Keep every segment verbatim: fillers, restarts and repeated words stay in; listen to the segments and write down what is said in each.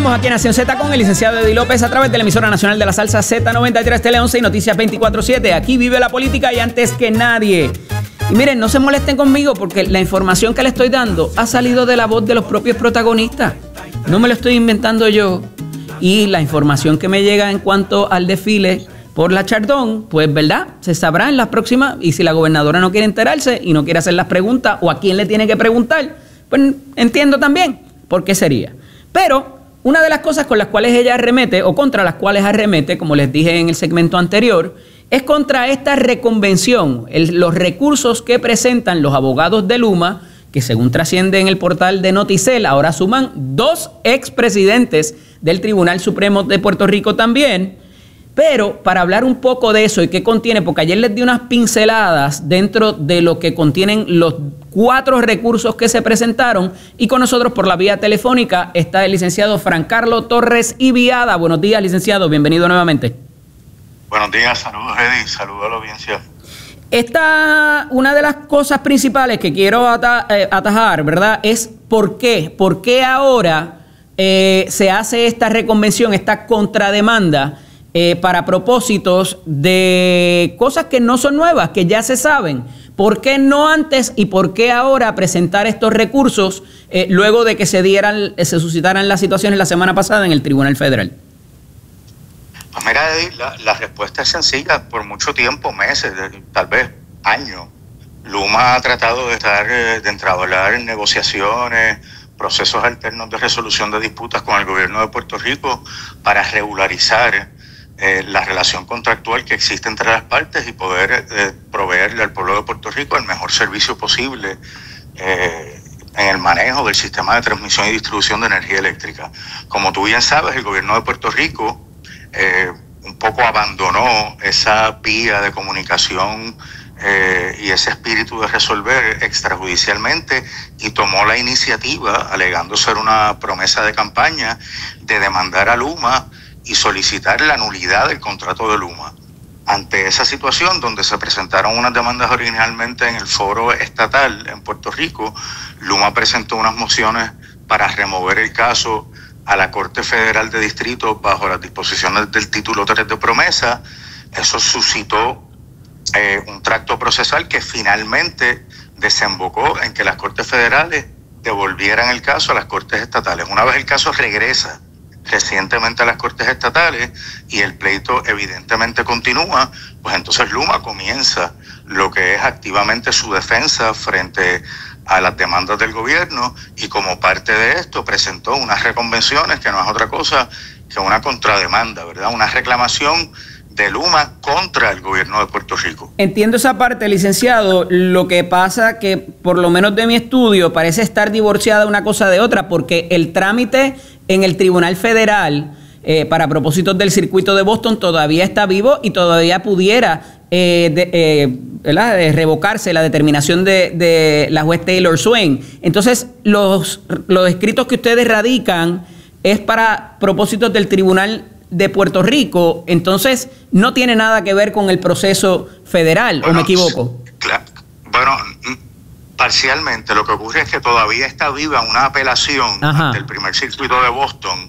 Continuamos aquí en Nación Z con el licenciado Eddie López a través de la emisora nacional de la salsa Z noventa y tres Tele once y Noticias veinticuatro siete. Aquí vive la política y antes que nadie. Y miren, no se molesten conmigo porque la información que le estoy dando ha salido de la voz de los propios protagonistas. No me lo estoy inventando yo. Y la información que me llega en cuanto al desfile por la Chardón, pues verdad, se sabrá en las próximas. Y si la gobernadora no quiere enterarse y no quiere hacer las preguntas o a quién le tiene que preguntar, pues entiendo también por qué sería. Pero una de las cosas con las cuales ella arremete, o contra las cuales arremete, como les dije en el segmento anterior, es contra esta reconvención, el, los recursos que presentan los abogados de Luma, que según trasciende en el portal de Noticel, ahora suman dos expresidentes del Tribunal Supremo de Puerto Rico también. Pero para hablar un poco de eso y qué contiene, porque ayer les di unas pinceladas dentro de lo que contienen los cuatro recursos que se presentaron, y con nosotros por la vía telefónica está el licenciado Francarlo Torres Ibiada. Buenos días, licenciado, bienvenido nuevamente. Buenos días, saludos Eddie, saludos a la audiencia. Esta, una de las cosas principales que quiero ata, eh, atajar, ¿verdad? Es por qué, por qué ahora eh, se hace esta reconvención, esta contrademanda, Eh, para propósitos de cosas que no son nuevas, que ya se saben. ¿Por qué no antes y por qué ahora presentar estos recursos eh, luego de que se dieran, se suscitaran las situaciones la semana pasada en el Tribunal Federal? Pues mira, Eddie, la, la respuesta es sencilla. Por mucho tiempo, meses, tal vez años, Luma ha tratado de estar, de entablar en negociaciones, procesos alternos de resolución de disputas con el gobierno de Puerto Rico para regularizar Eh, la relación contractual que existe entre las partes y poder eh, proveerle al pueblo de Puerto Rico el mejor servicio posible eh, en el manejo del sistema de transmisión y distribución de energía eléctrica. Como tú bien sabes, el gobierno de Puerto Rico eh, un poco abandonó esa vía de comunicación eh, y ese espíritu de resolver extrajudicialmente y tomó la iniciativa, alegando ser una promesa de campaña, de demandar a Luma y solicitar la nulidad del contrato de Luma. Ante esa situación, donde se presentaron unas demandas originalmente en el foro estatal en Puerto Rico, Luma presentó unas mociones para remover el caso a la Corte Federal de Distrito bajo las disposiciones del título tres de promesa. Eso suscitó eh, un tracto procesal que finalmente desembocó en que las Cortes Federales devolvieran el caso a las Cortes Estatales. Una vez el caso regresa recientemente a las Cortes Estatales y el pleito evidentemente continúa, pues entonces Luma comienza lo que es activamente su defensa frente a las demandas del gobierno, y como parte de esto presentó unas reconvenciones que no es otra cosa que una contrademanda, ¿verdad? Una reclamación de Luma contra el gobierno de Puerto Rico. Entiendo esa parte, licenciado. Lo que pasa que, por lo menos de mi estudio, parece estar divorciada una cosa de otra, porque el trámite en el Tribunal Federal eh, para propósitos del circuito de Boston todavía está vivo y todavía pudiera eh, de, eh, ¿verdad? de revocarse la determinación de, de la juez Taylor Swain. Entonces, los, los escritos que ustedes radican es para propósitos del Tribunal de Puerto Rico, entonces no tiene nada que ver con el proceso federal, bueno, ¿o me equivoco? Claro, bueno, parcialmente. Lo que ocurre es que todavía está viva una apelación del primer circuito de Boston,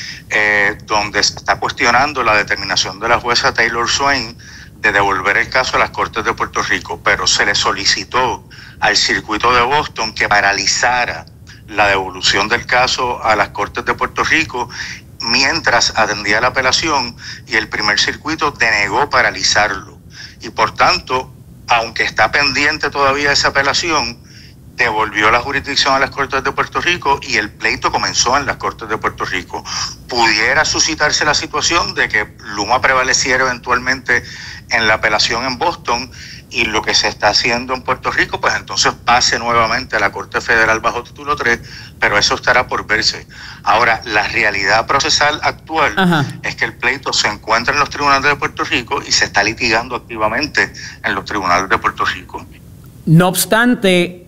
eh, donde se está cuestionando la determinación de la jueza Taylor Swain de devolver el caso a las Cortes de Puerto Rico, pero se le solicitó al circuito de Boston que paralizara la devolución del caso a las Cortes de Puerto Rico mientras atendía la apelación, y el primer circuito denegó paralizarlo. Y por tanto, aunque está pendiente todavía esa apelación, devolvió la jurisdicción a las Cortes de Puerto Rico y el pleito comenzó en las Cortes de Puerto Rico. Pudiera suscitarse la situación de que Luma prevaleciera eventualmente en la apelación en Boston, y lo que se está haciendo en Puerto Rico, pues entonces pase nuevamente a la Corte Federal bajo título tres, pero eso estará por verse. Ahora, la realidad procesal actual Ajá. es que el pleito se encuentra en los tribunales de Puerto Rico y se está litigando activamente en los tribunales de Puerto Rico. No obstante,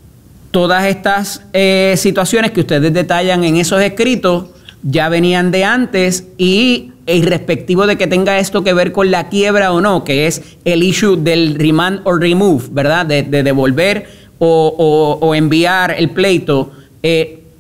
todas estas eh, situaciones que ustedes detallan en esos escritos ya venían de antes, y irrespectivo de que tenga esto que ver con la quiebra o no, que es el issue del remand or remove, ¿verdad? De, de devolver o, o, o enviar el pleito, eh,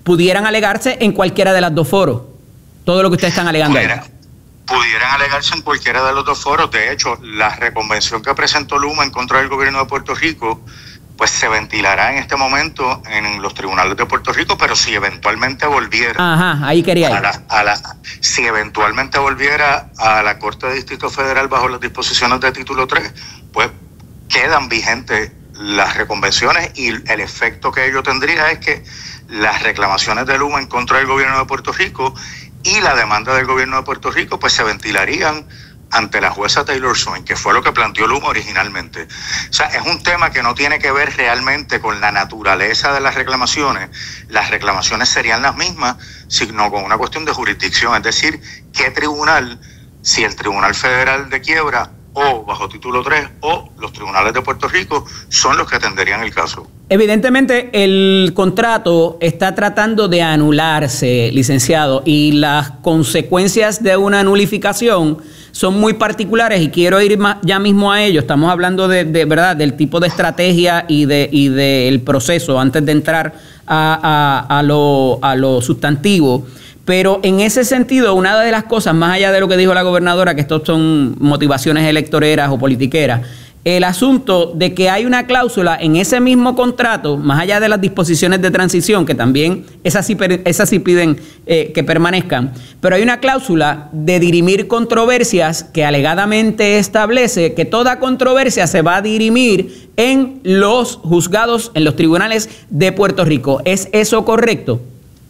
pudieran alegarse en cualquiera de las dos foros. Todo lo que ustedes están alegando Pudiera, ahí. Pudieran alegarse en cualquiera de los dos foros. De hecho, la reconvención que presentó Luma en contra del gobierno de Puerto Rico, pues se ventilará en este momento en los tribunales de Puerto Rico, pero si eventualmente volviera... Ajá, ahí quería ir. A la, a la, si eventualmente volviera a la Corte de Distrito Federal bajo las disposiciones de título tres, pues quedan vigentes las reconvenciones y el efecto que ello tendría es que las reclamaciones de Luma en contra del gobierno de Puerto Rico y la demanda del gobierno de Puerto Rico pues se ventilarían ante la jueza Taylor Swain, que fue lo que planteó Luma originalmente. O sea, es un tema que no tiene que ver realmente con la naturaleza de las reclamaciones. Las reclamaciones serían las mismas, sino con una cuestión de jurisdicción, es decir, qué tribunal, si el Tribunal Federal de Quiebra o bajo título tres o los tribunales de Puerto Rico son los que atenderían el caso. Evidentemente el contrato está tratando de anularse, licenciado, y las consecuencias de una nulificación son muy particulares y quiero ir ya mismo a ello. Estamos hablando de, de verdad del tipo de estrategia y de y del proceso antes de entrar a, a, a, lo, a lo sustantivo. Pero en ese sentido, una de las cosas, más allá de lo que dijo la gobernadora, que estos son motivaciones electoreras o politiqueras, el asunto de que hay una cláusula en ese mismo contrato, más allá de las disposiciones de transición, que también esas sí, esas sí piden eh, que permanezcan, pero hay una cláusula de dirimir controversias que alegadamente establece que toda controversia se va a dirimir en los juzgados, en los tribunales de Puerto Rico. ¿Es eso correcto?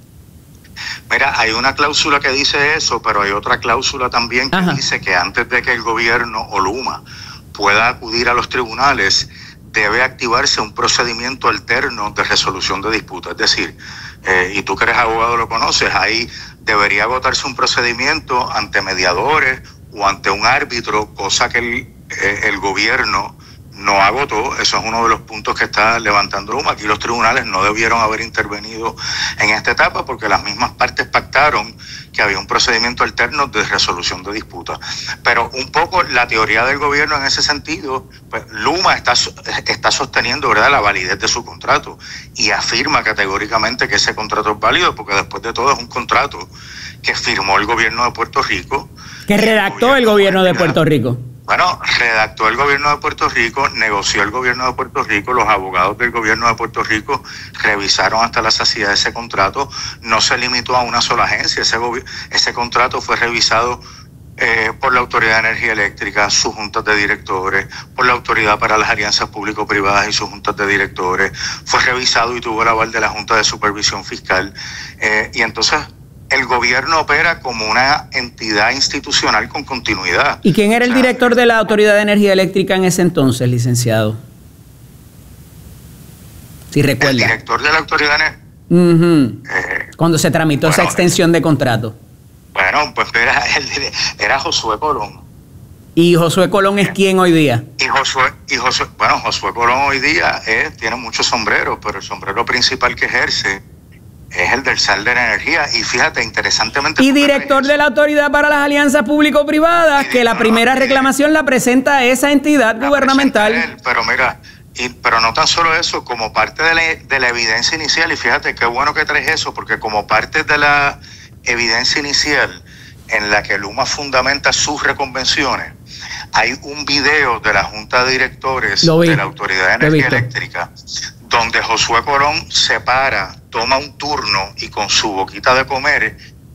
Mira, hay una cláusula que dice eso, pero hay otra cláusula también que Ajá. dice que antes de que el gobierno o Luma pueda acudir a los tribunales, debe activarse un procedimiento alterno de resolución de disputas. Es decir, eh, y tú que eres abogado lo conoces, ahí debería agotarse un procedimiento ante mediadores o ante un árbitro, cosa que el, eh, el gobierno no agotó. Eso es uno de los puntos que está levantando Luma. Aquí los tribunales no debieron haber intervenido en esta etapa porque las mismas partes pactaron que había un procedimiento alterno de resolución de disputas. Pero un poco la teoría del gobierno en ese sentido, pues Luma está, está sosteniendo, ¿verdad?, la validez de su contrato y afirma categóricamente que ese contrato es válido porque después de todo es un contrato que firmó el gobierno de Puerto Rico. Que redactó el gobierno de Puerto Rico. Bueno, redactó el gobierno de Puerto Rico, negoció el gobierno de Puerto Rico, los abogados del gobierno de Puerto Rico revisaron hasta la saciedad ese contrato, no se limitó a una sola agencia, ese, ese contrato fue revisado eh, por la Autoridad de Energía Eléctrica, sus juntas de directores, por la Autoridad para las Alianzas Público-Privadas y sus juntas de directores, fue revisado y tuvo el aval de la Junta de Supervisión Fiscal, eh, y entonces el gobierno opera como una entidad institucional con continuidad. ¿Y quién era el o sea, director de la Autoridad de Energía Eléctrica en ese entonces, licenciado? Si recuerda. El director de la Autoridad de Energía. Uh-huh. eh, Cuando se tramitó bueno, esa extensión de contrato. Bueno, pues era, era Josué Colón. ¿Y Josué Colón es quién hoy día? Y Josué, y Josué, bueno, Josué Colón hoy día es, tiene muchos sombreros, pero el sombrero principal que ejerce es el del S A L de la Energía. Y fíjate, interesantemente... Y director de la Autoridad para las Alianzas Público-Privadas, que la primera reclamación la presenta a esa entidad gubernamental. Él, pero mira, y, pero no tan solo eso, como parte de la, de la evidencia inicial, y fíjate qué bueno que traes eso, porque como parte de la evidencia inicial en la que Luma fundamenta sus reconvenciones, hay un video de la Junta de Directores de la Autoridad de Energía Eléctrica, donde Josué Colón se para, toma un turno y con su boquita de comer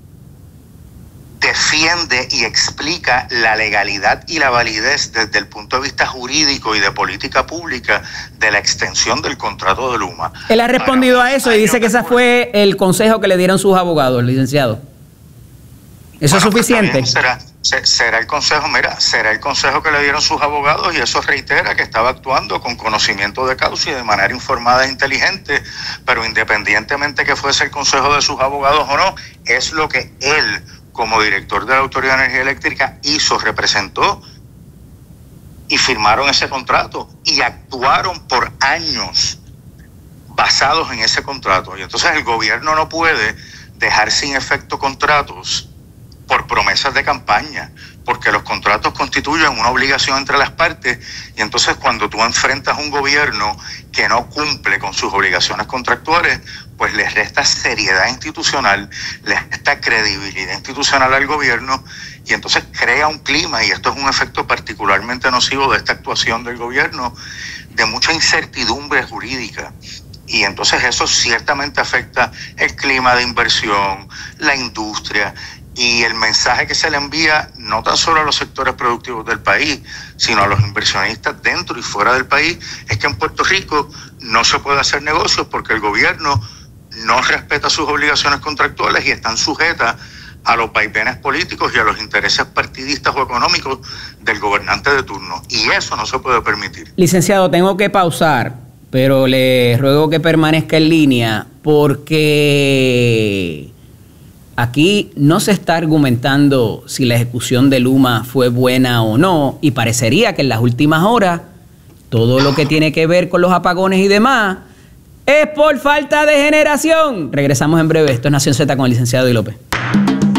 defiende y explica la legalidad y la validez desde el punto de vista jurídico y de política pública de la extensión del contrato de Luma. Él ha respondido a eso y dice que ese fue el consejo que le dieron sus abogados, licenciado. ¿Eso bueno, es suficiente? Pues será, será el consejo, mira, será el consejo que le dieron sus abogados y eso reitera que estaba actuando con conocimiento de causa y de manera informada e inteligente, pero independientemente que fuese el consejo de sus abogados o no, es lo que él, como director de la Autoridad de Energía Eléctrica, hizo, representó y firmaron ese contrato y actuaron por años basados en ese contrato. Y entonces el gobierno no puede dejar sin efecto contratos por promesas de campaña, porque los contratos constituyen una obligación entre las partes, y entonces cuando tú enfrentas un gobierno que no cumple con sus obligaciones contractuales, pues les resta seriedad institucional, les resta credibilidad institucional al gobierno, y entonces crea un clima, y esto es un efecto particularmente nocivo de esta actuación del gobierno, de mucha incertidumbre jurídica. Y entonces eso ciertamente afecta el clima de inversión, la industria, y el mensaje que se le envía no tan solo a los sectores productivos del país, sino a los inversionistas dentro y fuera del país, es que en Puerto Rico no se puede hacer negocios porque el gobierno no respeta sus obligaciones contractuales y están sujetas a los vaivenes políticos y a los intereses partidistas o económicos del gobernante de turno. Y eso no se puede permitir. Licenciado, tengo que pausar, pero le ruego que permanezca en línea porque aquí no se está argumentando si la ejecución de Luma fue buena o no, y parecería que en las últimas horas todo lo que tiene que ver con los apagones y demás es por falta de generación. Regresamos en breve. Esto es Nación Z con el licenciado Eddie López.